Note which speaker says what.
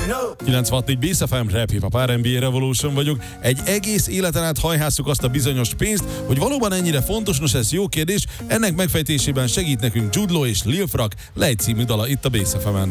Speaker 1: 96.4 Bass FM, Rap Hip Hop R&B Revolution vagyok. Egy egész életen át hajhásszuk azt a bizonyos pénzt, hogy valóban ennyire fontos, nos ez jó kérdés. Ennek megfejtésében segít nekünk Jude Law és Lil Frak Lej című dala itt a Bass FM-en.